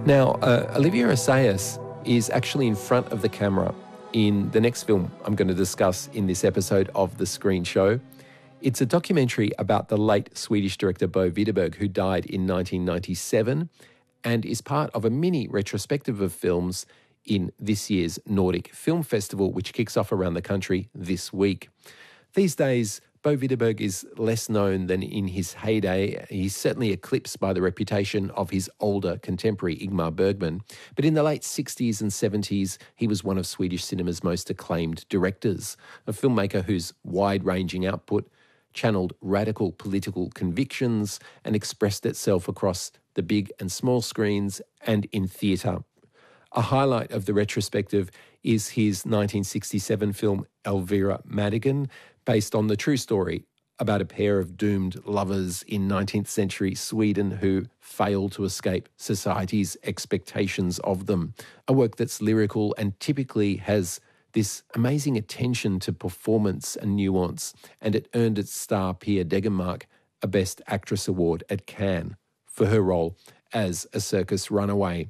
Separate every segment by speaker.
Speaker 1: Now, Olivia Assayas is actually in front of the camera in the next film I'm going to discuss in this episode of The Screen Show. It's a documentary about the late Swedish director Bo Widerberg, who died in 1997, and is part of a mini retrospective of films in this year's Nordic Film Festival, which kicks off around the country this week. These days, Bo Widerberg is less known than in his heyday. He's certainly eclipsed by the reputation of his older contemporary Ingmar Bergman. But in the late 60s and 70s, he was one of Swedish cinema's most acclaimed directors, a filmmaker whose wide-ranging output channeled radical political convictions and expressed itself across the big and small screens and in theatre. A highlight of the retrospective is his 1967 film Elvira Madigan, based on the true story about a pair of doomed lovers in 19th century Sweden who fail to escape society's expectations of them. A work that's lyrical and typically has this amazing attention to performance and nuance, and it earned its star Pia Degermark a Best Actress award at Cannes for her role as a circus runaway.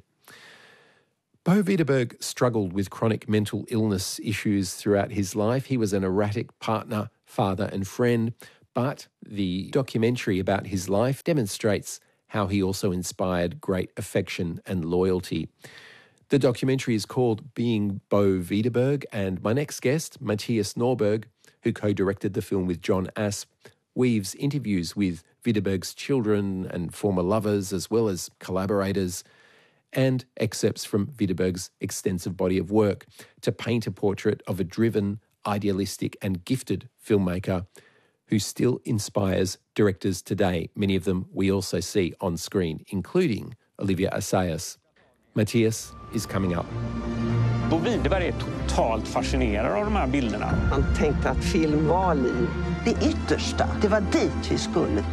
Speaker 1: Bo Widerberg struggled with chronic mental illness issues throughout his life. He was an erratic partner, father and friend, but the documentary about his life demonstrates how he also inspired great affection and loyalty. The documentary is called Being Bo Widerberg, and my next guest, Matthias Norberg, who co-directed the film with John Asp, weaves interviews with Widerberg's children and former lovers, as well as collaborators, and excerpts from Widerberg's extensive body of work to paint a portrait of a driven, idealistic and gifted filmmaker who still inspires directors today. Many of them we also see on screen, including Olivia Assayas. Matthias is coming up.
Speaker 2: Bo Widerberg är totalt fascinerad av de här bilderna.
Speaker 3: Han tänkte att film var liv. Det yttersta, det var dit vi skulle.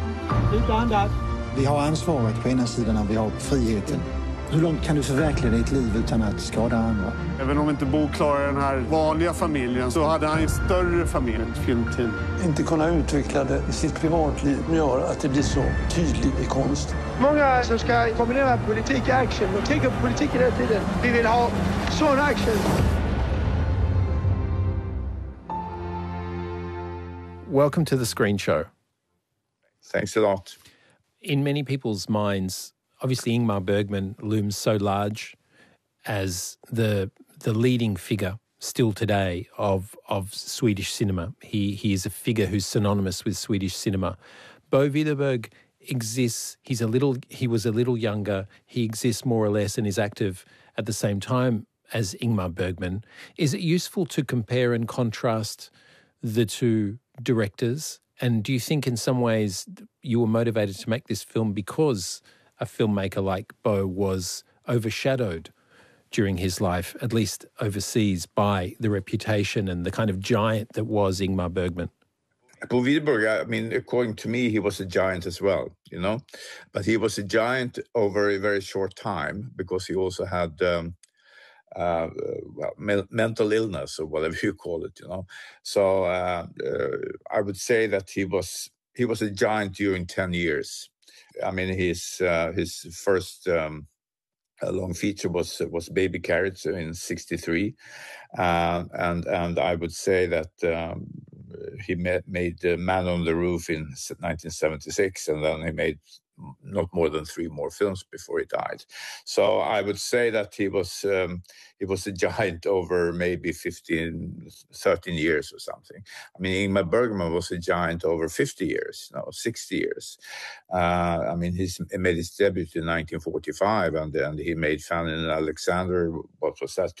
Speaker 4: Vi har ansvaret på ena sidan och vi har friheten. Hur långt kan du förverkliga ditt liv utan att skada andra?
Speaker 5: Även om inte Bo klarar den här vanliga familjen så hade han en större familj, ett filmteam.
Speaker 6: Inte kunna utveckla det i sitt privatliv gör att det blir så tydligt i konst.
Speaker 7: Många som ska kombinera politik och action och tänka på politiken hela tiden. Vi vill ha sån action.
Speaker 1: Welcome to The Screen Show.
Speaker 8: Thanks a lot.
Speaker 1: In many people's minds, obviously Ingmar Bergman looms so large as the leading figure still today of Swedish cinema. He is a figure who's synonymous with Swedish cinema. Bo Widerberg exists, he was a little younger, he exists more or less and is active at the same time as Ingmar Bergman. Is it useful to compare and contrast the two directors? And do you think in some ways you were motivated to make this film because a filmmaker like Bo was overshadowed during his life, at least overseas, by the reputation and the kind of giant that was Ingmar Bergman?
Speaker 8: Bo Widerberg, I mean, according to me, he was a giant as well, you know. But he was a giant over a very short time because he also had mental illness or whatever you call it, you know. So I would say that he was a giant during 10 years. I mean, his first long feature was Baby Carrots in '63, and I would say that he made Man on the Roof in 1976, and then he made not more than 3 more films before he died. So I would say that he was a giant over maybe 13 years or something. I mean, Ingmar Bergman was a giant over 50 years, 60 years. I mean, he made his debut in 1945, and he made Fanny and Alexander, what was that,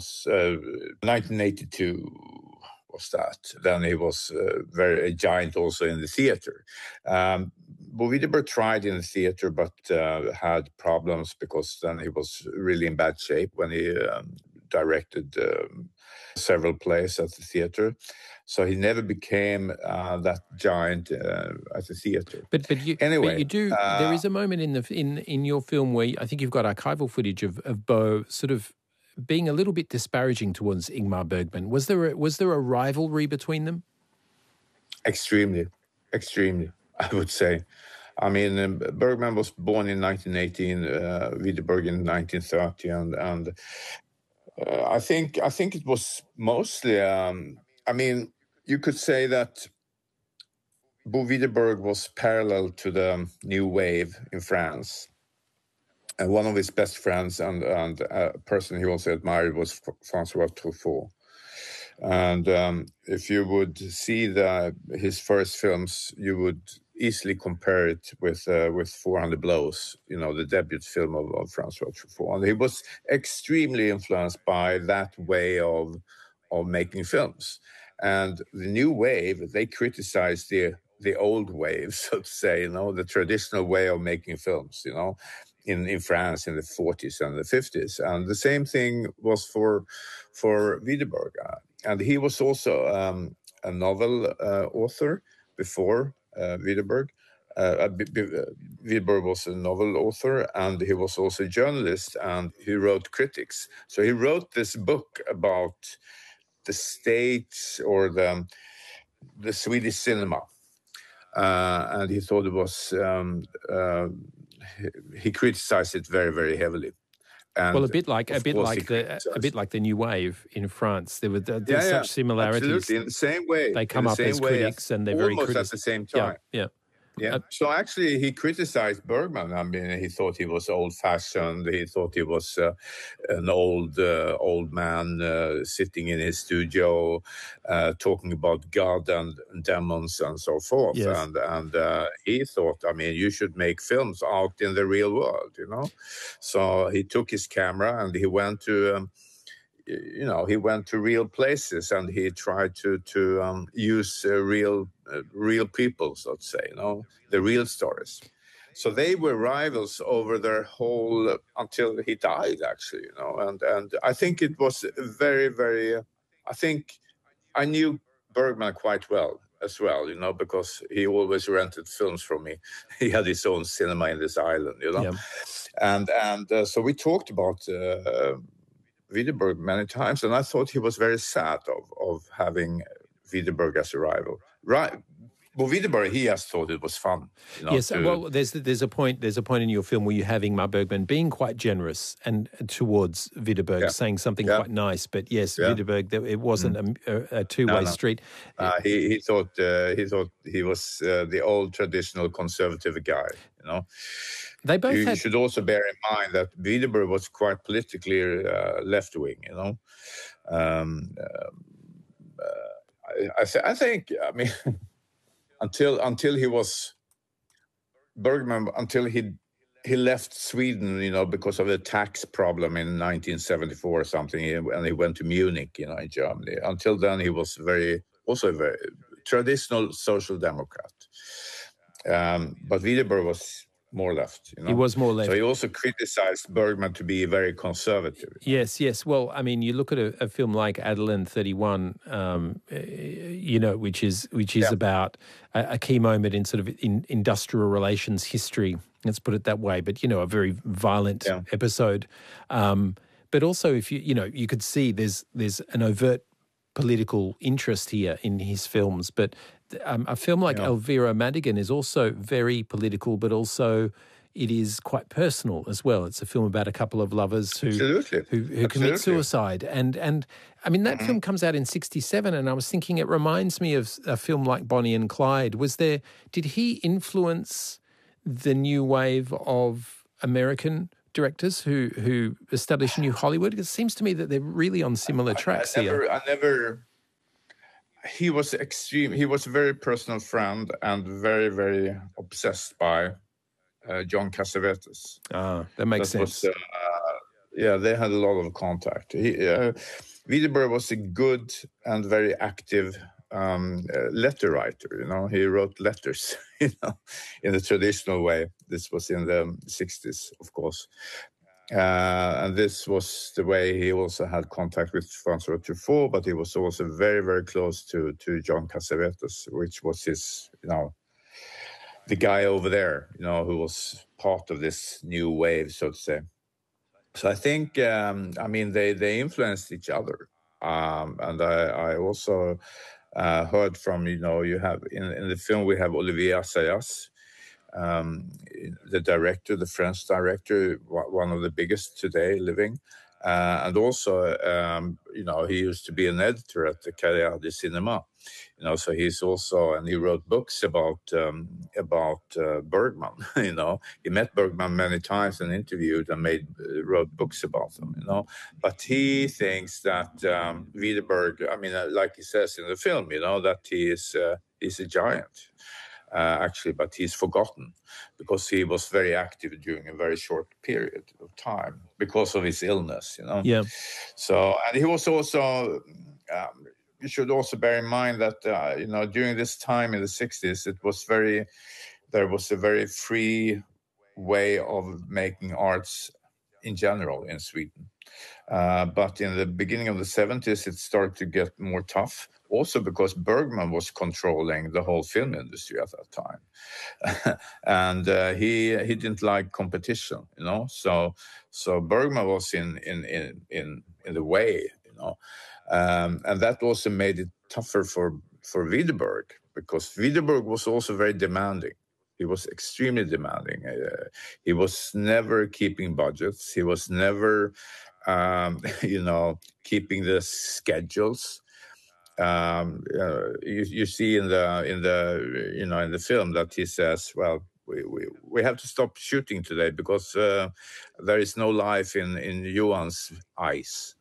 Speaker 8: 1982 was that. Then he was a giant also in the theater. Bo Widerberg tried in the theater, but had problems because then he was really in bad shape when he directed several plays at the theater. So he never became that giant at the theater.
Speaker 1: But you do. There is a moment in your film where I think you've got archival footage of Bo sort of being a little bit disparaging towards Ingmar Bergman. Was there a rivalry between them?
Speaker 8: Extremely, I would say. I mean, Bergman was born in 1918, Widerberg in 1930, and I think it was mostly. I mean, you could say that Bo Widerberg was parallel to the New Wave in France. And one of his best friends and a person he also admired was François Truffaut. And if you would see his first films, you would easily compare it with 400 Blows, the debut film of François Truffaut. And he was extremely influenced by that way of making films. And the New Wave, they criticized the old wave, so to say, the traditional way of making films, in France in the 40s and the 50s. And the same thing was for Widerberg. And he was also a novel author before Widerberg. Widerberg was a novel author, and he was also a journalist, and he wrote critics. So he wrote this book about the States or the Swedish cinema. And he thought it was, he criticized it very, very heavily. And
Speaker 1: well, a bit like the New Wave in France. There were such similarities.
Speaker 8: Absolutely, in the same way.
Speaker 1: They come up as critics, and they're very critical
Speaker 8: at the same time.
Speaker 1: Yeah.
Speaker 8: So actually, he criticized Bergman. I mean, he thought he was old-fashioned. He thought he was an old man sitting in his studio, talking about God and demons and so forth.
Speaker 1: Yes.
Speaker 8: And he thought, I mean, you should make films out in the real world, So he took his camera and he went to. He went to real places and he tried to use real people, so to say, the real stories. So they were rivals over their whole until he died, actually, And I think it was very, very. I think I knew Bergman quite well as well, because he always rented films from me. He had his own cinema in this island,
Speaker 1: Yeah.
Speaker 8: And so we talked about. Widerberg many times, and I thought he was very sad of having Widerberg as a rival. Right, but Widerberg, he has thought it was fun.
Speaker 1: Yes, well, there's a point in your film where you're having Ingmar Bergman being quite generous and towards Widerberg, saying something quite nice. But yes, Widerberg, it wasn't a two-way street.
Speaker 8: He thought he was the old traditional conservative guy.
Speaker 1: They both
Speaker 8: you should also bear in mind that Widerberg was quite politically left-wing, I think, I mean, until he was Bergman, until he left Sweden, because of the tax problem in 1974 or something, and he went to Munich, in Germany. Until then, he was also a very traditional social democrat. But Widerberg was more left.
Speaker 1: He was more left.
Speaker 8: So he also criticized Bergman to be very conservative.
Speaker 1: Yes. Well, I mean, you look at a film like Adeline 31, which is about a key moment in sort of industrial relations history. Let's put it that way. But a very violent episode. But also, if you could see there's an overt political interest here in his films, but a film like Elvira Madigan is also very political, but also it is quite personal as well. It's a film about a couple of lovers who commit suicide, and I mean that film comes out in '67, and I was thinking it reminds me of a film like Bonnie and Clyde. Did he influence the new wave of American directors who established New Hollywood? It seems to me that they're really on similar tracks here.
Speaker 8: He was extreme. He was a very personal friend and very, very obsessed by John Cassavetes.
Speaker 1: That makes sense.
Speaker 8: They had a lot of contact. Widerberg was a good and very active letter writer. He wrote letters, in the traditional way. This was in the 60s, of course. And this was the way he also had contact with François Truffaut, but he was also very, very close to John Cassavetes, which was his, the guy over there, who was part of this new wave, so to say. So I think, they influenced each other. And I also heard from, you have in the film we have Olivier Assayas, the director, the French director, one of the biggest today living. And also, he used to be an editor at the Carrière du Cinéma. So he's also, and he wrote books about Bergman. He met Bergman many times and interviewed and wrote books about him. But he thinks that Widerberg, like he says in the film, that he's a giant. Actually, but he's forgotten because he was very active during a very short period of time because of his illness,
Speaker 1: Yeah.
Speaker 8: So, and he was also, you should also bear in mind that, during this time in the 60s, there was a very free way of making arts in general in Sweden. But in the beginning of the 70s, it started to get more tough. Also because Bergman was controlling the whole film industry at that time, and he didn't like competition, So Bergman was in the way, and that also made it tougher for Widerberg because Widerberg was also very demanding. He was extremely demanding. He was never keeping budgets. He was never, keeping the schedules. You see in the film that he says, well, we have to stop shooting today because there is no life in Johan's eyes,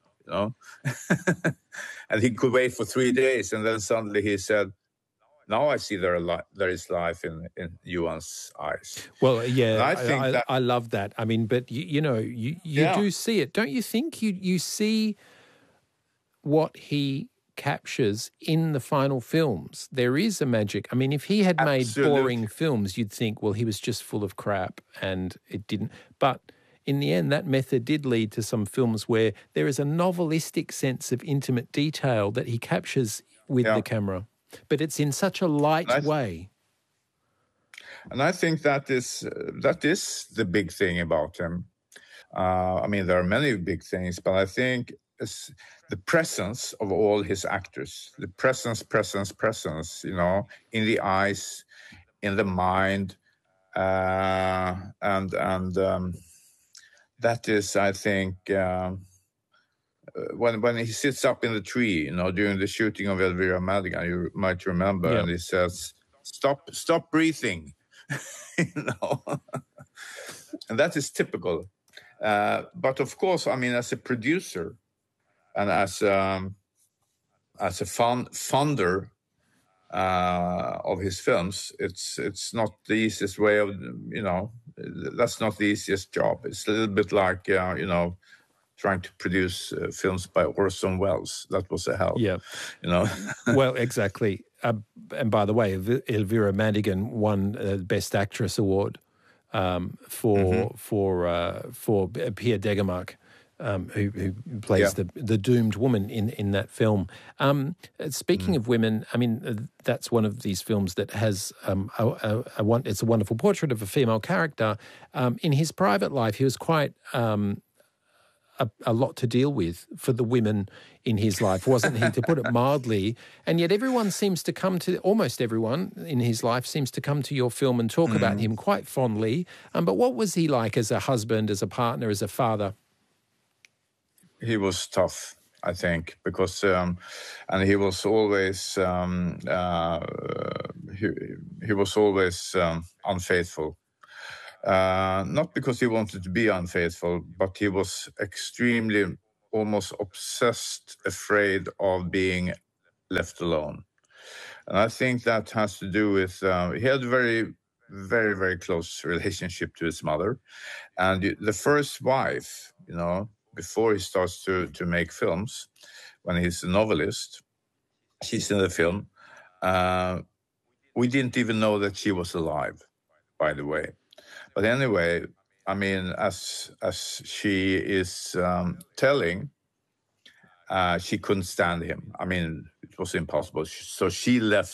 Speaker 8: and he could wait for 3 days, and then suddenly he said, now I see there is life in Johan's eyes.
Speaker 1: Well, yeah, I love that. But you do see it, don't you think? You see what he captures in the final films. There is a magic. If he had made boring films, you'd think, well, he was just full of crap and it didn't. But in the end, that method did lead to some films where there is a novelistic sense of intimate detail that he captures with the camera. But it's in such a light way.
Speaker 8: And I think that is the big thing about him. There are many big things, but I think it's the presence of all his actors, the presence, in the eyes, in the mind, and that is, I think, when he sits up in the tree, during the shooting of Elvira Madigan, you might remember, and he says, "Stop breathing," and that is typical. But of course, as a producer and as a funder of his films, it's not the easiest way of, that's not the easiest job. It's a little bit like, trying to produce films by Orson Welles. That was a hell.
Speaker 1: Yeah. Well, exactly. And by the way, Elvira Madigan won the Best Actress award for Pia Degermark, who plays the doomed woman in that film. Speaking of women, that's one of these films that has it's a wonderful portrait of a female character. In his private life, he was quite a lot to deal with for the women in his life, wasn't he, to put it mildly? And yet almost everyone in his life seems to come to your film and talk about him quite fondly. But what was he like as a husband, as a partner, as a father?
Speaker 8: He was tough, I think, because and he was always unfaithful. Not because he wanted to be unfaithful, but he was extremely, almost obsessed, afraid of being left alone. And I think that has to do with, he had a very, very, very close relationship to his mother. And the first wife, before he starts to make films, when he's a novelist, she's in the film. We didn't even know that she was alive, by the way. But anyway, as she is telling, she couldn't stand him. It was impossible. So she left